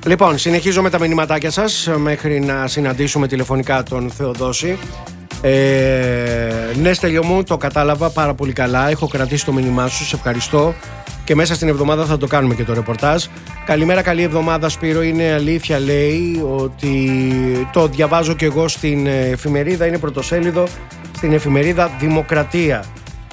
Λοιπόν, συνεχίζω με τα μηνυματάκια σας μέχρι να συναντήσουμε τηλεφωνικά τον Θεοδόση. Ναι, Στέλιο μου, το κατάλαβα πάρα πολύ καλά. Έχω κρατήσει το μήνυμά σου, σε ευχαριστώ. Και μέσα στην εβδομάδα θα το κάνουμε και το ρεπορτάζ. Καλημέρα, καλή εβδομάδα, Σπύρο. Είναι αλήθεια, λέει, ότι το διαβάζω και εγώ στην εφημερίδα. Είναι πρωτοσέλιδο στην εφημερίδα Δημοκρατία,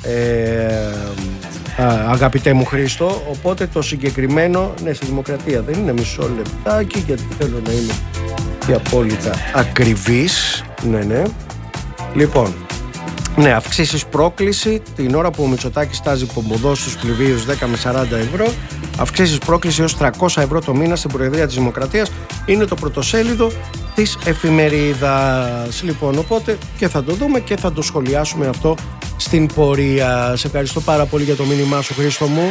αγαπητέ μου Χρήστο. Οπότε το συγκεκριμένο, ναι, στη Δημοκρατία δεν είναι, μισό λεπτάκι, γιατί θέλω να είμαι και απόλυτα ακριβής. Ναι. Λοιπόν, ναι, αυξήσεις πρόκληση την ώρα που ο Μητσοτάκης τάζει πομποδό στους πληβίους 10 με 40 ευρώ. Αυξήσεις πρόκληση έως 300 ευρώ το μήνα στην Προεδρία της Δημοκρατίας. Είναι το πρωτοσέλιδο της εφημερίδας. Λοιπόν, οπότε και θα το δούμε και θα το σχολιάσουμε αυτό στην πορεία. Σε ευχαριστώ πάρα πολύ για το μήνυμά σου, Χρήστο μου.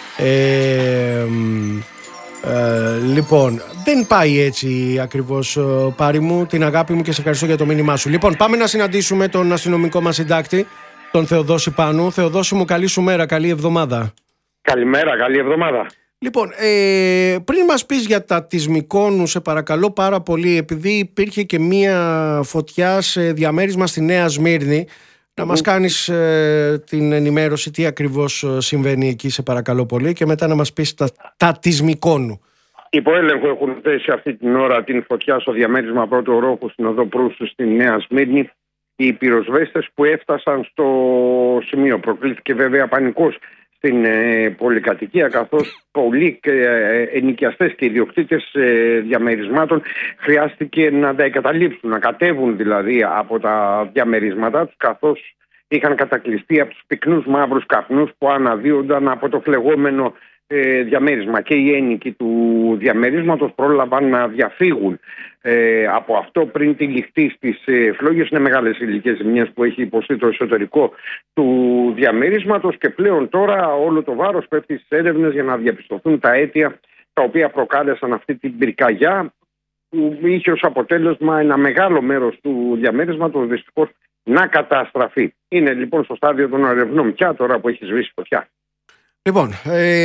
Λοιπόν, δεν πάει έτσι ακριβώς, Πάρη μου, την αγάπη μου, και σε ευχαριστώ για το μήνυμά σου. Λοιπόν, πάμε να συναντήσουμε τον αστυνομικό μας συντάκτη, τον Θεοδόση Πάνου. Θεοδόση μου, καλή σου μέρα, καλή εβδομάδα. Καλημέρα, καλή εβδομάδα. Λοιπόν, πριν μας πεις για τα της Μυκόνου, σε παρακαλώ πάρα πολύ, επειδή υπήρχε και μία φωτιά σε διαμέρισμα στη Νέα Σμύρνη, να μας κάνεις την ενημέρωση τι ακριβώς συμβαίνει εκεί, σε παρακαλώ πολύ, και μετά να μας πεις τα της Μυκόνου. Υπό έλεγχο έχουν θέσει αυτή την ώρα την φωτιά στο διαμέρισμα πρώτου ορόχου στην οδό Προύσου στη Νέα Σμύρνη. Οι πυροσβέστες που έφτασαν στο σημείο, προκλήθηκε βέβαια πανικός στην πολυκατοικία, καθώς πολλοί ενοικιαστές και ιδιοκτήτες διαμερισμάτων χρειάστηκε να τα εγκαταλείψουν, να κατέβουν δηλαδή από τα διαμερίσματά τους, καθώς είχαν κατακλειστεί από τους πυκνούς μαύρους καπνούς που αναδύονταν από το φλεγόμενο διαμέρισμα. Και οι ένοικοι του διαμερίσματος πρόλαβαν να διαφύγουν από αυτό πριν τη ληχτή στις φλόγες. Είναι μεγάλες ηλικές ζημιές που έχει υποστεί το εσωτερικό του διαμερίσματος και πλέον τώρα όλο το βάρος πέφτει στις έρευνες για να διαπιστωθούν τα αίτια τα οποία προκάλεσαν αυτή την πυρκαγιά, που είχε ως αποτέλεσμα ένα μεγάλο μέρος του διαμέρισματος δυστυχώς να καταστραφεί. Είναι λοιπόν στο στάδιο των ερευνών πια, τώρα που έχει σβήσει φωτιά. Λοιπόν,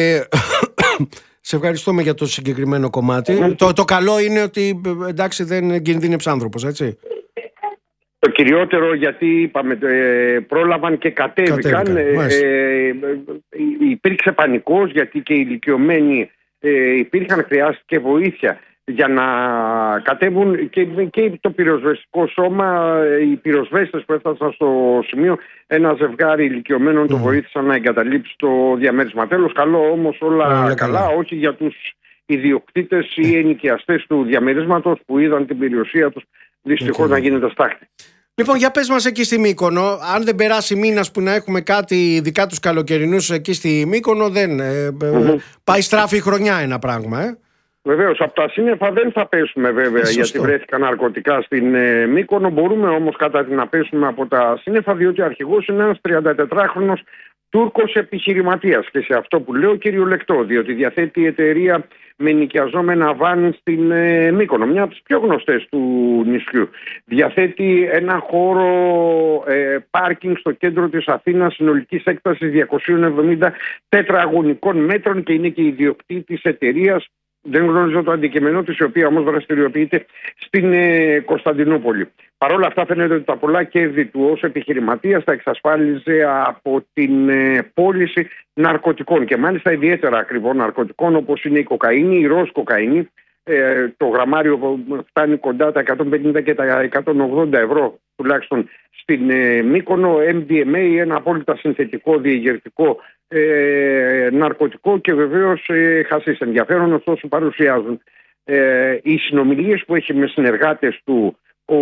σε ευχαριστούμε για το συγκεκριμένο κομμάτι. Το καλό είναι ότι, εντάξει, δεν κινδύνεψε άνθρωπος, έτσι. Το κυριότερο, γιατί είπαμε, πρόλαβαν και κατέβηκαν. Υπήρξε πανικός, γιατί και οι ηλικιωμένοι υπήρχαν, χρειάστηκε βοήθεια για να κατέβουν, και το πυροσβεστικό σώμα. Οι πυροσβέστες που έφτασαν στο σημείο, ένα ζευγάρι ηλικιωμένων το βοήθησαν να εγκαταλείψει το διαμέρισμα. Τέλος, καλό όμως, όλα καλά, όχι για τους ιδιοκτήτες ή ενοικιαστές του διαμερίσματος που είδαν την περιουσία τους δυστυχώς να γίνεται στάχτη. Λοιπόν, για πες μας εκεί στη Μύκονο, αν δεν περάσει μήνας που να έχουμε κάτι, ειδικά τους καλοκαιρινούς εκεί στη Μύκονο, δεν πάει στράφη χρονιά ένα πράγμα, Βεβαίως, από τα σύννεφα δεν θα πέσουμε βέβαια, γιατί βρέθηκαν ναρκωτικά στην Μύκονο. Μπορούμε όμως κατά την να πέσουμε από τα σύννεφα, διότι αρχηγός είναι ένας 34χρονος Τούρκος επιχειρηματίας. Και σε αυτό που λέω κυριολεκτό, διότι διαθέτει η εταιρεία με νοικιαζόμενα βαν στην Μύκονο, μια από τις πιο γνωστές του νησιού. Διαθέτει ένα χώρο πάρκινγκ στο κέντρο της Αθήνας συνολικής έκτασης 270 τετραγωνικών μέτρων και είναι και ιδιοκτήτης εταιρείας. Δεν γνωρίζω το αντικειμενό της, η οποία όμως δραστηριοποιείται στην Κωνσταντινούπολη. Παρ' όλα αυτά φαίνεται ότι τα πολλά κέρδη του ως επιχειρηματίας τα εξασφάλιζε από την πώληση ναρκωτικών, και μάλιστα ιδιαίτερα ακριβών ναρκωτικών, όπως είναι η κοκαίνη, η ροζ κοκαίνη. Το γραμμάριο φτάνει κοντά τα 150 και τα 180 ευρώ τουλάχιστον στην Μύκονο. MDMA, ένα απόλυτα συνθετικό διεγερτικό ναρκωτικό, και βεβαίως χασίς. Ενδιαφέρον ωστόσο παρουσιάζουν οι συνομιλίες που έχει με συνεργάτες του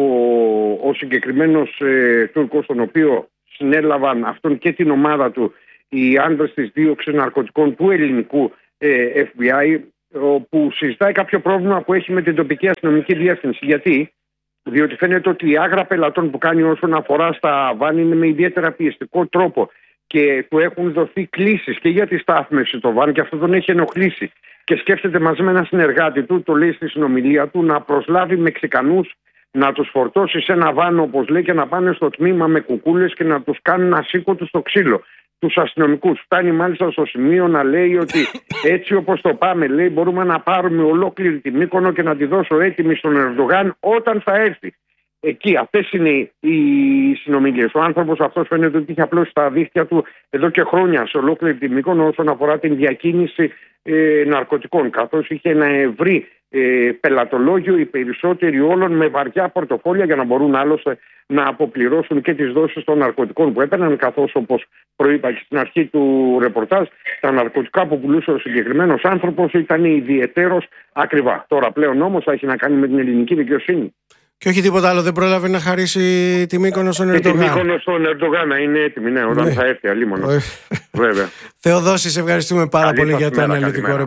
ο συγκεκριμένος Τούρκος, τον οποίο συνέλαβαν αυτόν και την ομάδα του οι άντρες της δίωξης ναρκωτικών του ελληνικού FBI, που συζητάει κάποιο πρόβλημα που έχει με την τοπική αστυνομική διεύθυνση. Διότι φαίνεται ότι η άγρα πελατών που κάνει όσον αφορά στα βάν είναι με ιδιαίτερα πιεστικό τρόπο, και του έχουν δοθεί κλήσεις και για τη στάθμευση το βαν, και αυτό τον έχει ενοχλήσει. Και σκέφτεται μαζί με ένα συνεργάτη του, το λέει στη συνομιλία του, να προσλάβει Μεξικανούς, να τους φορτώσει σε ένα βάν, όπως λέει, και να πάνε στο τμήμα με κουκούλες και να τους κάνουν ασήκωτους στο ξύλο. τους αστυνομικούς. Φτάνει μάλιστα στο σημείο να λέει ότι έτσι όπως το πάμε, λέει, μπορούμε να πάρουμε ολόκληρη τη Μύκονο και να τη δώσω έτοιμη στον Ερντογάν όταν θα έρθει. Εκεί, αυτές είναι οι συνομιλίες. Ο άνθρωπος αυτός φαίνεται ότι είχε απλώσει τα δίχτυα του εδώ και χρόνια σε ολόκληρη τη Μύκονο όσον αφορά την διακίνηση ναρκωτικών, καθώς είχε ένα ευρύ πελατολόγιο, οι περισσότεροι όλων με βαριά πορτοφόλια, για να μπορούν άλλωστε να αποπληρώσουν και τις δόσεις των ναρκωτικών που έπαιρναν, καθώς όπως προείπα και στην αρχή του ρεπορτάζ, τα ναρκωτικά που πουλούσε ο συγκεκριμένος άνθρωπος ήταν ιδιαιτέρως ακριβά. Τώρα πλέον όμως θα έχει να κάνει με την ελληνική δικαιοσύνη. Και όχι τίποτα άλλο, δεν πρόλαβε να χαρίσει τη Μύκονο στον Ερντογάν. Τη Μύκονο στον Ερντογάν να είναι έτοιμη, ναι, όταν θα έρθει αλίμονο. Βέβαια. Θεοδόση, σε ευχαριστούμε πάρα πολύ για το αναλυτικό ρεπορτάζ.